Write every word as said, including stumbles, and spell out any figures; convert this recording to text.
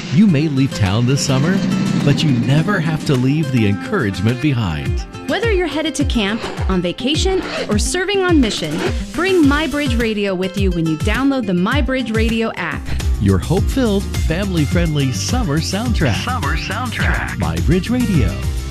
You may leave town this summer, but you never have to leave the encouragement behind. Whether you're headed to camp, on vacation, or serving on mission, bring MyBridge Radio with you when you download the MyBridge Radio app. Your hope-filled, family-friendly summer soundtrack. Summer soundtrack. MyBridge Radio.